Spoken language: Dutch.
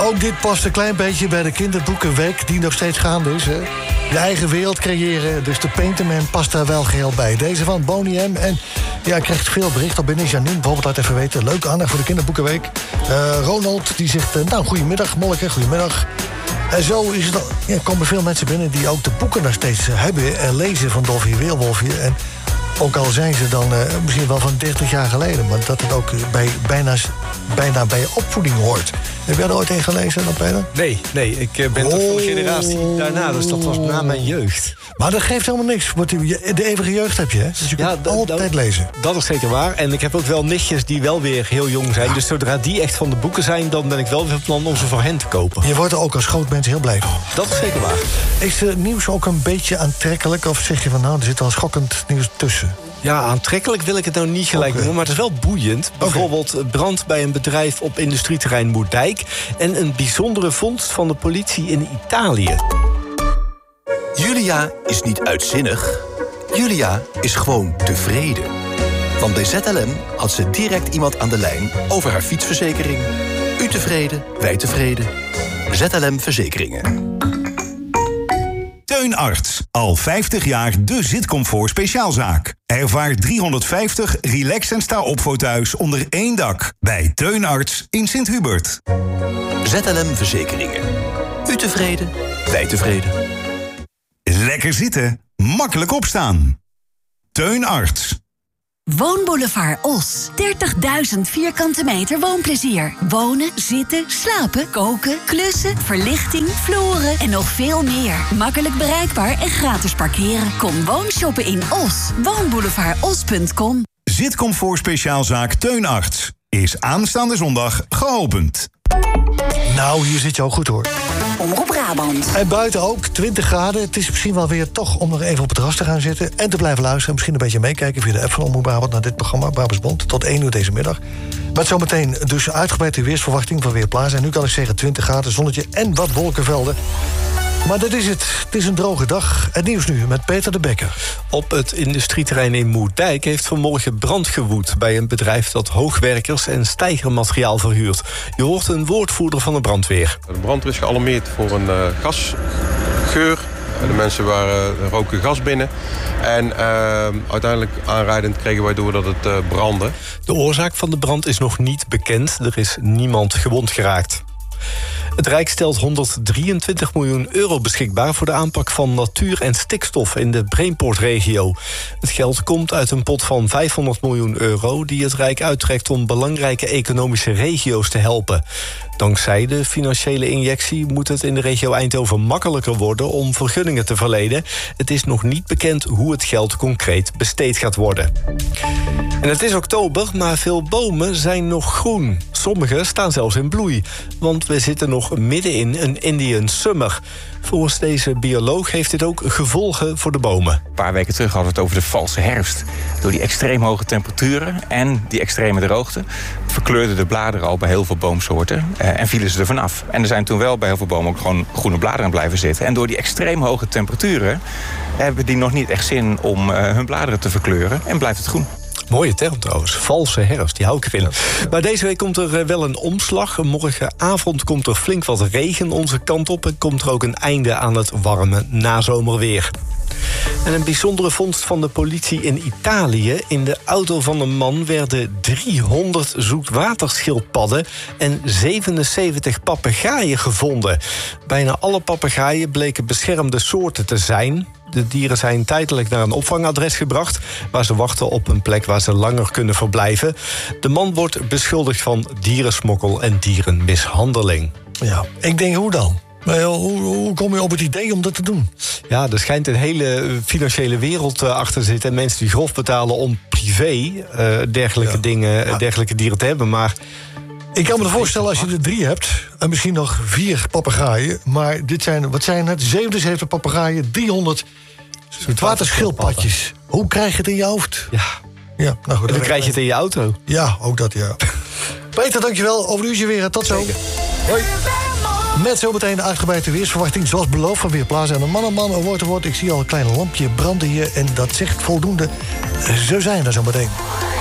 Ook dit past een klein beetje bij de kinderboekenweek die nog steeds gaande is. Hè? Je eigen wereld creëren, dus de Painterman past daar wel geheel bij. Deze van Boney M. En ja, ik krijg veel bericht op binnen. Janine bijvoorbeeld laat even weten. Leuke aandacht voor de kinderboekenweek. Ronald die zegt, nou, goedemiddag Molleke, goedemiddag. En zo is het, ja, komen veel mensen binnen die ook de boeken nog steeds hebben en lezen van Dolfje Weerwolfje. En ook al zijn ze dan misschien wel van 30 jaar geleden, maar dat het ook bijna bij je opvoeding hoort. Heb jij er ooit een gelezen, dan Peter? Nee, ik ben toch van de generatie daarna, dus dat was na mijn jeugd. Maar dat geeft helemaal niks. De eeuwige jeugd heb je, hè? Dus je kunt altijd lezen. Dat is zeker waar. En ik heb ook wel nichtjes die wel weer heel jong zijn. Dus zodra die echt van de boeken zijn, dan ben ik wel van plan om ze voor hen te kopen. Je wordt er ook als groot mens heel blij van. Dat is zeker waar. Is het nieuws ook een beetje aantrekkelijk? Of zeg je van, nou, er zit wel schokkend nieuws tussen? Ja, aantrekkelijk wil ik het nou niet gelijk noemen, maar het is wel boeiend. Bijvoorbeeld brand bij een bedrijf op industrieterrein Moerdijk en een bijzondere vondst van de politie in Italië. Julia is niet uitzinnig. Julia is gewoon tevreden. Want bij ZLM had ze direct iemand aan de lijn over haar fietsverzekering. U tevreden, wij tevreden. ZLM Verzekeringen. Teun Arts. Al 50 jaar de zitcomfort speciaalzaak. Ervaar 350 relax- en sta-opfoto's onder één dak. Bij Teun Arts in Sint-Hubert. ZLM Verzekeringen. U tevreden, wij tevreden. Lekker zitten, makkelijk opstaan. Teun Arts. Woonboulevard Os. 30.000 vierkante meter woonplezier. Wonen, zitten, slapen, koken, klussen, verlichting, vloeren en nog veel meer. Makkelijk bereikbaar en gratis parkeren. Kom woonshoppen in Os. Woonboulevardos.com. Zitcomfort speciaalzaak Teun Arts is aanstaande zondag geopend. Nou, hier zit je ook goed, hoor. Omroep Brabant. En buiten ook, 20 graden. Het is misschien wel weer toch om nog even op het terras te gaan zitten en te blijven luisteren. Misschien een beetje meekijken via de app van Omroep Brabant naar dit programma, Brabants tot 1 uur deze middag. Met zometeen dus uitgebreid de weersverwachting van Weerplaza. En nu kan ik zeggen 20 graden, zonnetje en wat wolkenvelden. Maar dat is het. Het is een droge dag. Het nieuws nu met Peter de Bekker. Op het industrieterrein in Moerdijk heeft vanmorgen brand gewoed bij een bedrijf dat hoogwerkers en steigermateriaal verhuurt. Je hoort een woordvoerder van de brandweer. De brandweer is gealarmeerd voor een gasgeur. De mensen roken gas binnen. En uiteindelijk aanrijdend kregen wij door dat het brandde. De oorzaak van de brand is nog niet bekend. Er is niemand gewond geraakt. Het Rijk stelt 123 miljoen euro beschikbaar voor de aanpak van natuur en stikstof in de Brainport-regio. Het geld komt uit een pot van 500 miljoen euro die het Rijk uittrekt om belangrijke economische regio's te helpen. Dankzij de financiële injectie moet het in de regio Eindhoven makkelijker worden om vergunningen te verlenen. Het is nog niet bekend hoe het geld concreet besteed gaat worden. En het is oktober, maar veel bomen zijn nog groen. Sommige staan zelfs in bloei, want we zitten nog midden in een Indian Summer. Volgens deze bioloog heeft dit ook gevolgen voor de bomen. Een paar weken terug hadden we het over de valse herfst. Door die extreem hoge temperaturen en die extreme droogte verkleurden de bladeren al bij heel veel boomsoorten en vielen ze er vanaf. En er zijn toen wel bij heel veel bomen ook gewoon groene bladeren blijven zitten. En door die extreem hoge temperaturen hebben die nog niet echt zin om hun bladeren te verkleuren en blijft het groen. Mooie term trouwens, valse herfst, die hou ik erin. Maar deze week komt er wel een omslag. Morgenavond komt er flink wat regen onze kant op en komt er ook een einde aan het warme nazomerweer. En een bijzondere vondst van de politie in Italië. In de auto van een man werden 300 zoetwaterschildpadden en 77 papegaaien gevonden. Bijna alle papegaaien bleken beschermde soorten te zijn. De dieren zijn tijdelijk naar een opvangadres gebracht, waar ze wachten op een plek waar ze langer kunnen verblijven. De man wordt beschuldigd van dierensmokkel en dierenmishandeling. Ja, ik denk, hoe dan? Maar hoe kom je op het idee om dat te doen? Ja, er schijnt een hele financiële wereld achter te zitten. En mensen die grof betalen om privé dergelijke dingen, dergelijke dieren te hebben. Maar ik kan me voorstellen als je er 3 hebt en misschien nog 4 papegaaien. Maar dit zijn, wat zijn het? 77 papegaaien, 300 waterschildpadjes. Hoe krijg je het in je hoofd? Ja, nou goed. En dan krijg je het in je auto. Ja, ook dat, ja. Peter, dankjewel. Over een uurtje weer. Tot zo. Hoi. Met zometeen de uitgebreide weersverwachting, zoals beloofd van Weerplaza. En een man award. Ik zie al een klein lampje branden hier en dat zegt voldoende. Zo zijn we zo meteen.